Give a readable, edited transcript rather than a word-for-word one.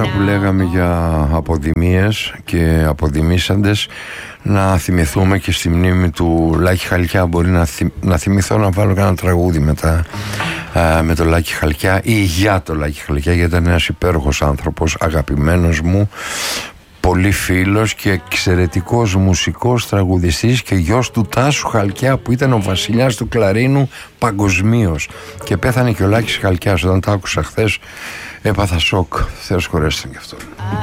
τώρα που λέγαμε για αποδημίες και αποδημήσαντες, να θυμηθούμε και στη μνήμη του Λάκη Χαλκιά. Μπορεί να θυμηθώ να βάλω κανένα τραγούδι με το Λάκη Χαλκιά ή για το Λάκη Χαλκιά, γιατί ήταν ένας υπέροχος άνθρωπος, αγαπημένος μου, πολύ φίλος και εξαιρετικός μουσικός τραγουδιστής και γιος του Τάσου Χαλκιά, που ήταν ο βασιλιάς του κλαρίνου παγκοσμίως, και πέθανε και ο Λάκης Χαλκιάς. Όταν τα άκουσα χθες έπαθα σοκ. Θεός χωρέστην γι' αυτό.